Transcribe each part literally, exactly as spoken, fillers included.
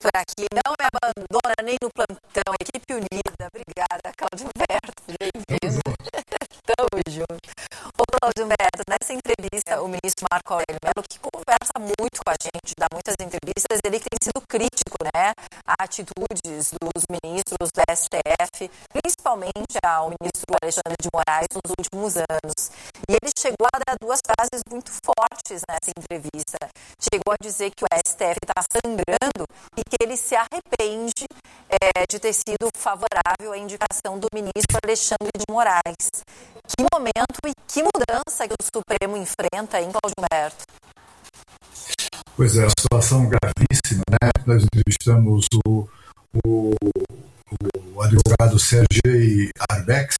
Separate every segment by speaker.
Speaker 1: por aqui, não me abandona nem no plantão, equipe unida. Obrigada, Cláudio Humberto, bem-vindo. Tamo junto. Ô, Cláudio Humberto, nessa entrevista, o ministro Marco Aurélio Mello, que conversa muito com a gente, dá muitas entrevistas, ele tem sido crítico, né, a atitudes dos ministros do S T F, principalmente ao ministro Alexandre de Moraes nos últimos anos. E ele chegou a dar duas frases muito fortes nessa entrevista. Chegou a dizer que o S T F está sangrando e que ele se arrepende é, de ter sido favorável à indicação do ministro Alexandre de Moraes. Que momento e que mudança que o Supremo enfrenta, hein, Cláudio Humberto?
Speaker 2: Pois é, a situação gravíssima, né? Nós entrevistamos o, o, o advogado Sergei Arbex,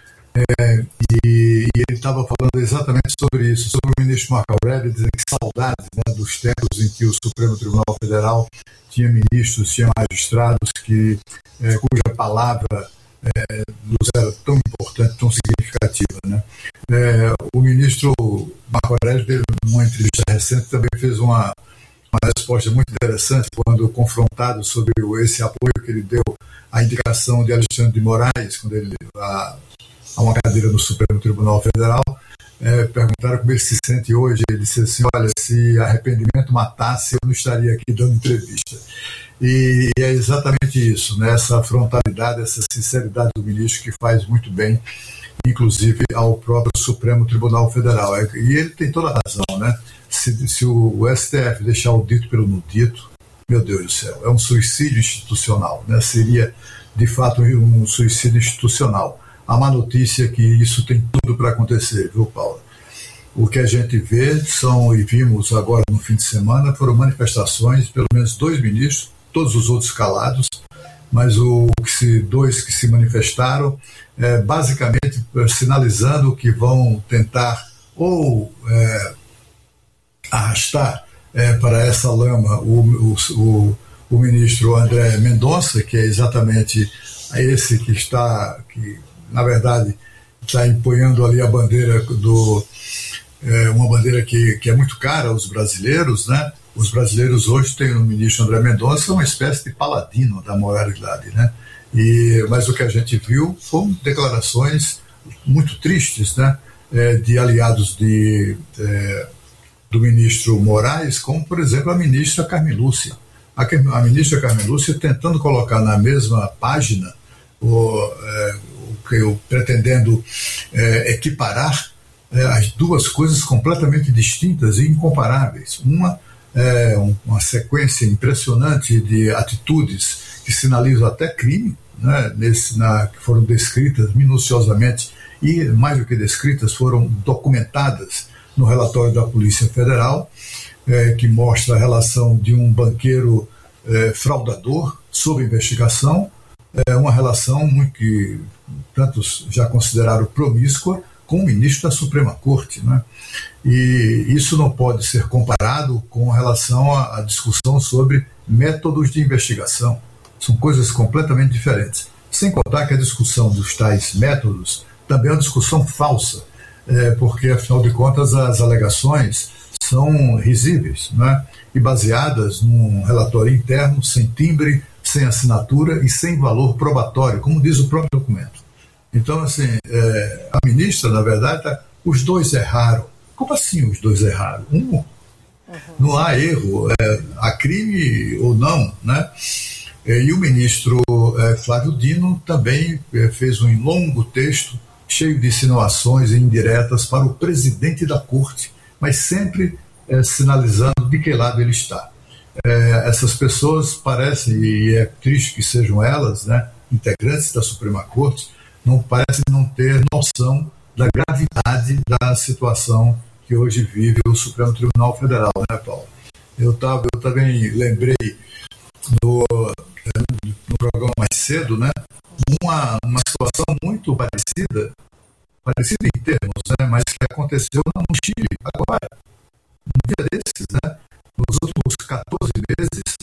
Speaker 2: é, e, e ele estava falando exatamente sobre isso, sobre o ministro Marco Aurélio, dizendo que saudades, né, dos tempos em que o Supremo Tribunal Federal tinha ministros, tinha magistrados que, é, cuja palavra é, nos era tão importante, tão significativa, né? É, o ministro Marco Aurélio, numa entrevista recente, também fez uma, uma resposta muito interessante quando confrontado sobre esse apoio que ele deu à indicação de Alexandre de Moraes, quando ele a, a uma cadeira no Supremo Tribunal Federal. É, perguntaram como ele se sente hoje. Ele disse assim: olha, se arrependimento matasse, eu não estaria aqui dando entrevista. E, e é exatamente isso, né? Essa frontalidade, essa sinceridade do ministro que faz muito bem, inclusive ao próprio Supremo Tribunal Federal. E ele tem toda a razão, né? Se, se o S T F deixar o dito pelo não dito, meu Deus do céu, é um suicídio institucional, né? Seria, de fato, um suicídio institucional. A má notícia é que isso tem tudo para acontecer, viu, Paulo? O que a gente vê são, e vimos agora no fim de semana, foram manifestações, pelo menos dois ministros, todos os outros calados, mas o que se, dois que se manifestaram, é, basicamente sinalizando que vão tentar ou é, arrastar é, para essa lama o, o, o, o ministro André Mendonça, que é exatamente esse que está, que na verdade está empunhando ali a bandeira do, é, uma bandeira que, que é muito cara aos brasileiros, né? Os brasileiros hoje têm o ministro André Mendonça uma espécie de paladino da moralidade, né? E, mas o que a gente viu foram declarações muito tristes, né? É, de aliados de, é, do ministro Moraes, como, por exemplo, a ministra Carmen Lúcia. A, a ministra Carmen Lúcia tentando colocar na mesma página o, é, o que eu pretendendo é, equiparar é, as duas coisas completamente distintas e incomparáveis. Uma é uma sequência impressionante de atitudes que sinalizam até crime, né, nesse, na, que foram descritas minuciosamente e, mais do que descritas, foram documentadas no relatório da Polícia Federal, é, que mostra a relação de um banqueiro é, fraudador sob investigação, é uma relação muito que tantos já consideraram promíscua com o ministro da Suprema Corte, né? E isso não pode ser comparado com relação à discussão sobre métodos de investigação. São coisas completamente diferentes. Sem contar que a discussão dos tais métodos também é uma discussão falsa, é, porque, afinal de contas, as alegações são risíveis, né? E baseadas num relatório interno, sem timbre, sem assinatura e sem valor probatório, como diz o próprio documento. Então, assim, é, a ministra, na verdade, tá, os dois erraram. Como assim os dois erraram? Um, uhum. Não há erro, é, há crime ou não, né? E o ministro é, Flávio Dino também é, fez um longo texto cheio de insinuações e indiretas para o presidente da corte, mas sempre é, sinalizando de que lado ele está. É, essas pessoas parecem, e é triste que sejam elas, né, integrantes da Suprema Corte, não parecem não ter noção da gravidade da situação que hoje vive o Supremo Tribunal Federal, né, Paulo? Eu, tava, eu também lembrei no, no programa mais cedo, né, uma, uma situação muito parecida, parecida em termos, né, mas que aconteceu no Chile agora, um dia desses, né, nos últimos catorze meses,